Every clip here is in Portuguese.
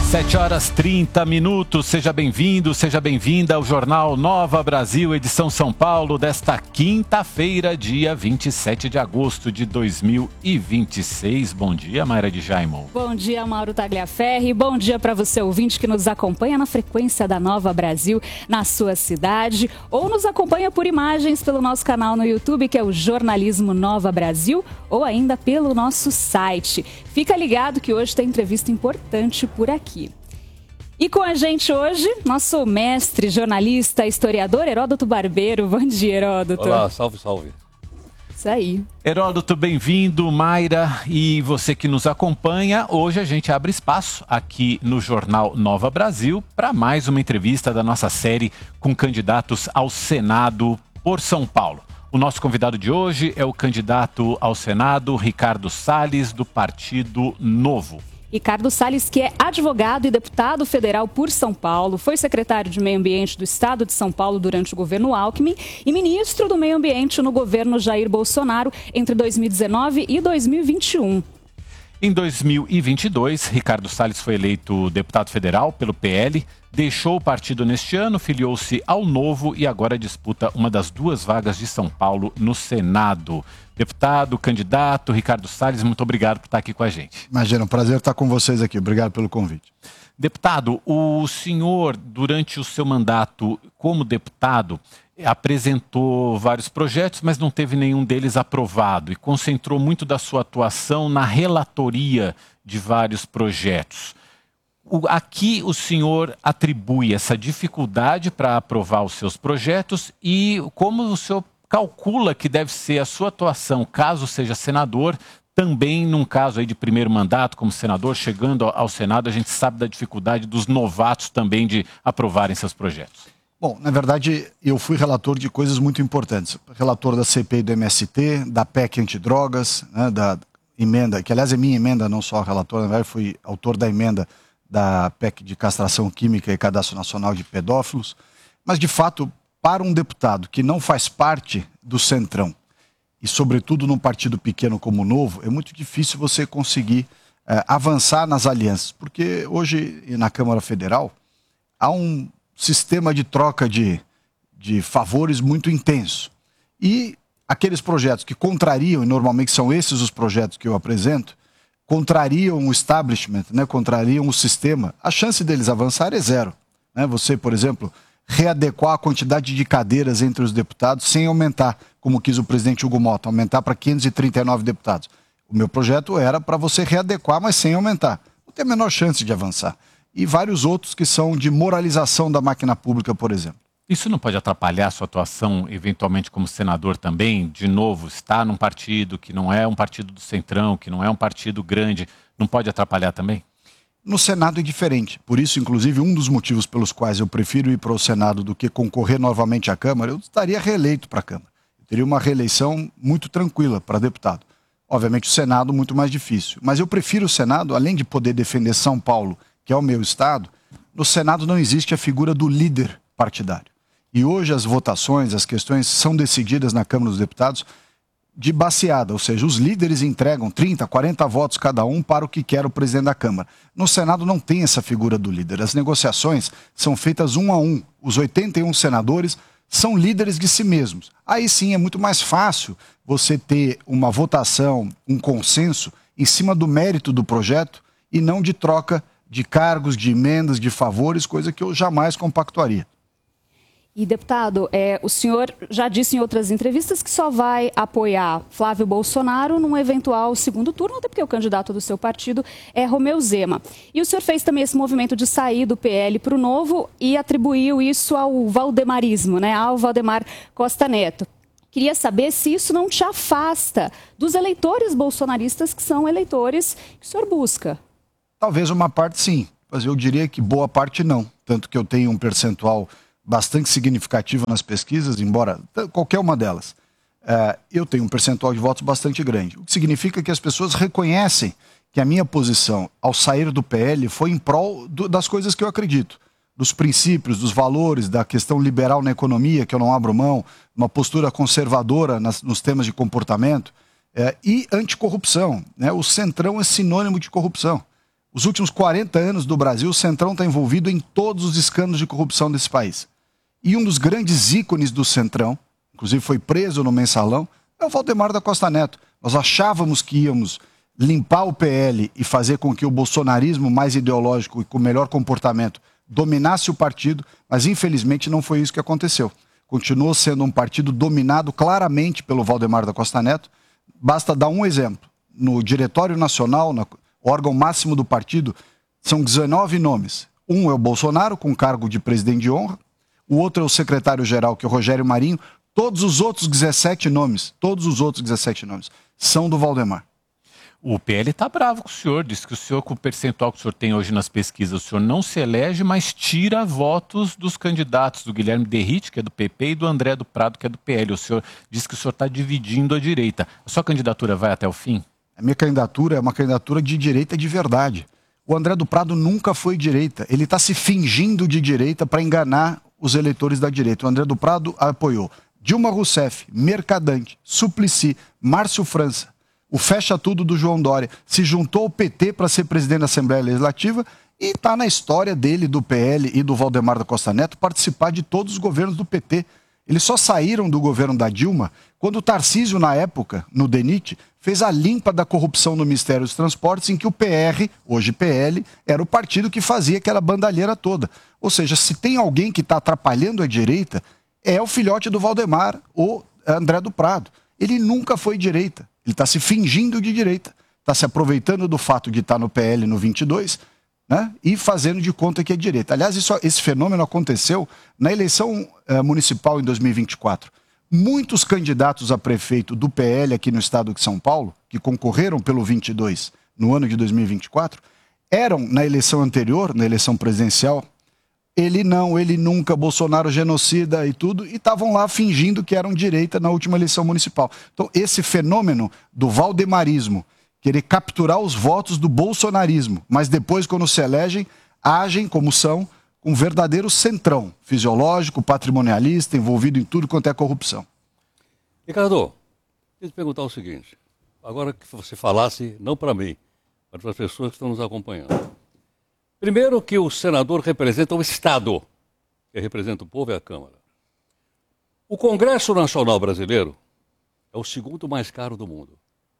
7h30. Seja bem-vindo, seja bem-vinda ao Jornal Nova Brasil, edição São Paulo, desta quinta-feira, dia 27 de agosto de 2026. Bom dia, Mayra de Jaimon. Bom dia, Mauro Tagliaferri. Bom dia para você, ouvinte, que nos acompanha na frequência da Nova Brasil, na sua cidade, ou nos acompanha por imagens pelo nosso canal no YouTube, que é o Jornalismo Nova Brasil, ou ainda pelo nosso site. Fica ligado que hoje tem entrevista importante por aqui. E com a gente hoje, nosso mestre, jornalista, historiador, Heródoto Barbeiro. Bom dia, Heródoto. Olá, salve, salve. Isso aí. Heródoto, bem-vindo, Mayra, e você que nos acompanha. Hoje a gente abre espaço aqui no Jornal Nova Brasil para mais uma entrevista da nossa série com candidatos ao Senado por São Paulo. O nosso convidado de hoje é o candidato ao Senado, Ricardo Salles, do Partido Novo. Ricardo Salles, que é advogado e deputado federal por São Paulo, foi secretário de Meio Ambiente do Estado de São Paulo durante o governo Alckmin e ministro do Meio Ambiente no governo Jair Bolsonaro entre 2019 e 2021. Em 2022, Ricardo Salles foi eleito deputado federal pelo PL, deixou o partido neste ano, filiou-se ao Novo e agora disputa uma das duas vagas de São Paulo no Senado. Deputado, candidato, Ricardo Salles, muito obrigado por estar aqui com a gente. Imagina, um prazer estar com vocês aqui. Obrigado pelo convite. Deputado, o senhor, durante o seu mandato como deputado, apresentou vários projetos, mas não teve nenhum deles aprovado e concentrou muito da sua atuação na relatoria de vários projetos. Aqui o senhor atribui essa dificuldade para aprovar os seus projetos e como o senhor calcula que deve ser a sua atuação, caso seja senador, também num caso aí de primeiro mandato como senador, chegando ao Senado, a gente sabe da dificuldade dos novatos também de aprovarem seus projetos. Bom, na verdade, eu fui relator de coisas muito importantes. Relator da CPI do MST, da PEC antidrogas, né, da emenda, que aliás é minha emenda, não só relator, na verdade fui autor da emenda da PEC de castração química e cadastro nacional de pedófilos. Mas, de fato, para um deputado que não faz parte do Centrão, e sobretudo num partido pequeno como o Novo, é muito difícil você conseguir avançar nas alianças. Porque hoje, na Câmara Federal, há um sistema de troca de favores muito intenso. E aqueles projetos que contrariam, e normalmente são esses os projetos que eu apresento, contrariam o establishment, né, contrariam o sistema, a chance deles avançar é zero. Né? Você, por exemplo, readequar a quantidade de cadeiras entre os deputados sem aumentar, como quis o presidente Hugo Mota, aumentar para 539 deputados. O meu projeto era para você readequar, mas sem aumentar. Não tem a menor chance de avançar. E vários outros que são de moralização da máquina pública, por exemplo. Isso não pode atrapalhar a sua atuação, eventualmente, como senador também? De novo, está num partido que não é um partido do Centrão, que não é um partido grande, não pode atrapalhar também? No Senado é diferente. Por isso, inclusive, um dos motivos pelos quais eu prefiro ir para o Senado do que concorrer novamente à Câmara, eu estaria reeleito para a Câmara. Eu teria uma reeleição muito tranquila para deputado. Obviamente, o Senado muito mais difícil. Mas eu prefiro o Senado, além de poder defender São Paulo, que é o meu estado, no Senado não existe a figura do líder partidário. E hoje as votações, as questões são decididas na Câmara dos Deputados de baseada, ou seja, os líderes entregam 30, 40 votos cada um para o que quer o presidente da Câmara. No Senado não tem essa figura do líder. As negociações são feitas um a um. Os 81 senadores são líderes de si mesmos. Aí sim é muito mais fácil você ter uma votação, um consenso em cima do mérito do projeto e não de troca de cargos, de emendas, de favores, coisa que eu jamais compactuaria. E, deputado, o senhor já disse em outras entrevistas que só vai apoiar Flávio Bolsonaro num eventual segundo turno, até porque o candidato do seu partido é Romeu Zema. E o senhor fez também esse movimento de sair do PL para o Novo e atribuiu isso ao valdemarismo, né, ao Valdemar Costa Neto. Queria saber se isso não te afasta dos eleitores bolsonaristas que são eleitores que o senhor busca. Talvez uma parte sim, mas eu diria que boa parte não. Tanto que eu tenho um percentual bastante significativo nas pesquisas, embora qualquer uma delas, eu tenho um percentual de votos bastante grande. O que significa que as pessoas reconhecem que a minha posição ao sair do PL foi em prol das coisas que eu acredito. Dos princípios, dos valores, da questão liberal na economia, que eu não abro mão, uma postura conservadora nos temas de comportamento, e anticorrupção. Né? O Centrão é sinônimo de corrupção. Os últimos 40 anos do Brasil, o Centrão está envolvido em todos os escândalos de corrupção desse país. E um dos grandes ícones do Centrão, inclusive foi preso no Mensalão, é o Valdemar da Costa Neto. Nós achávamos que íamos limpar o PL e fazer com que o bolsonarismo mais ideológico e com melhor comportamento dominasse o partido, mas infelizmente não foi isso que aconteceu. Continuou sendo um partido dominado claramente pelo Valdemar da Costa Neto. Basta dar um exemplo. No Diretório Nacional, no órgão máximo do partido, são 19 nomes. Um é o Bolsonaro, com cargo de presidente de honra. O outro é o secretário-geral, que é o Rogério Marinho. Todos os outros 17 nomes, são do Valdemar. O PL está bravo com o senhor, diz que o senhor, com o percentual que o senhor tem hoje nas pesquisas, o senhor não se elege, mas tira votos dos candidatos, do Guilherme Derrite, que é do PP, e do André do Prado, que é do PL. O senhor diz que o senhor está dividindo a direita. A sua candidatura vai até o fim? A minha candidatura é uma candidatura de direita de verdade. O André do Prado nunca foi direita. Ele está se fingindo de direita para enganar os eleitores da direita. O André do Prado apoiou Dilma Rousseff, Mercadante, Suplicy, Márcio França, o Fecha Tudo do João Dória, se juntou ao PT para ser presidente da Assembleia Legislativa e está na história dele, do PL e do Valdemar da Costa Neto, participar de todos os governos do PT. Eles só saíram do governo da Dilma quando o Tarcísio, na época, no DENIT, fez a limpa da corrupção no Ministério dos Transportes, em que o PR, hoje PL, era o partido que fazia aquela bandalheira toda. Ou seja, se tem alguém que está atrapalhando a direita, é o filhote do Valdemar, o André do Prado. Ele nunca foi direita. Ele está se fingindo de direita. Está se aproveitando do fato de estar no PL no 22, né, e fazendo de conta que é direita. Aliás, esse fenômeno aconteceu na eleição municipal em 2024. Muitos candidatos a prefeito do PL aqui no estado de São Paulo, que concorreram pelo 22 no ano de 2024, eram, na eleição anterior, na eleição presidencial, ele nunca, Bolsonaro genocida e tudo, e estavam lá fingindo que eram direita na última eleição municipal. Então, esse fenômeno do valdemarismo, querer capturar os votos do bolsonarismo, mas depois, quando se elegem, agem como são, com um verdadeiro centrão fisiológico, patrimonialista, envolvido em tudo quanto é corrupção. Ricardo, queria te perguntar o seguinte, agora que você falasse, não para mim, mas para as pessoas que estão nos acompanhando. Primeiro que o senador representa o Estado, que representa o povo é a Câmara. O Congresso Nacional Brasileiro é o segundo mais caro do mundo,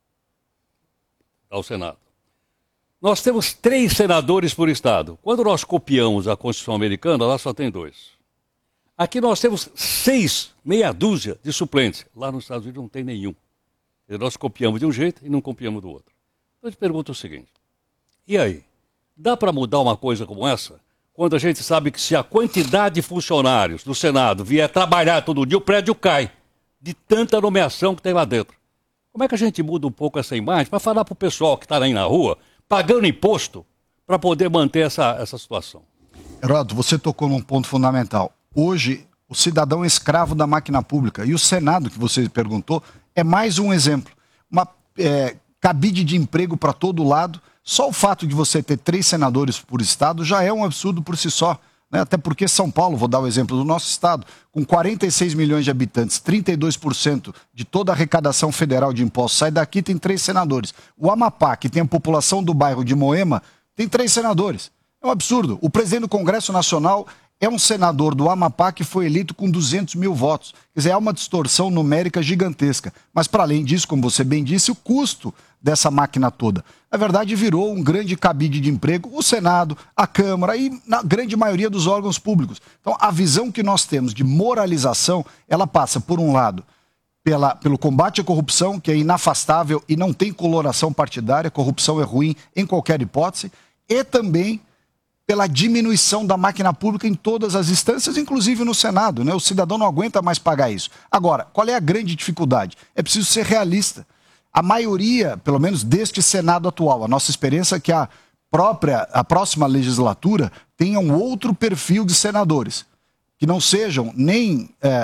ao Senado. Nós temos 3 senadores por Estado. Quando nós copiamos a Constituição Americana, lá só tem 2. Aqui nós temos 6, meia dúzia de suplentes. Lá nos Estados Unidos não tem nenhum. Nós copiamos de um jeito e não copiamos do outro. Então eu te pergunto o seguinte, e aí? Dá para mudar uma coisa como essa? Quando a gente sabe que se a quantidade de funcionários do Senado vier trabalhar todo dia, o prédio cai, de tanta nomeação que tem lá dentro. Como é que a gente muda um pouco essa imagem para falar para o pessoal que está aí na rua, pagando imposto, para poder manter essa situação? Heródoto, você tocou num ponto fundamental. Hoje, o cidadão é escravo da máquina pública. E o Senado, que você perguntou, é mais um exemplo. Uma cabide de emprego para todo lado. Só o fato de você ter 3 senadores por estado já é um absurdo por si só, né? Até porque São Paulo, vou dar o exemplo do nosso estado, com 46 milhões de habitantes, 32% de toda a arrecadação federal de impostos sai daqui, tem 3 senadores. O Amapá, que tem a população do bairro de Moema, tem 3 senadores. É um absurdo. O presidente do Congresso Nacional é um senador do Amapá que foi eleito com 200 mil votos. Quer dizer, há uma distorção numérica gigantesca. Mas, para além disso, como você bem disse, o custo dessa máquina toda, na verdade, virou um grande cabide de emprego, o Senado, a Câmara e na grande maioria dos órgãos públicos. Então, a visão que nós temos de moralização, ela passa, por um lado, pelo combate à corrupção, que é inafastável e não tem coloração partidária, corrupção é ruim em qualquer hipótese, e também pela diminuição da máquina pública em todas as instâncias, inclusive no Senado, né? O cidadão não aguenta mais pagar isso. Agora, qual é a grande dificuldade? É preciso ser realista. A maioria, pelo menos deste Senado atual, a nossa experiência é que a próxima legislatura tenha um outro perfil de senadores, que não sejam nem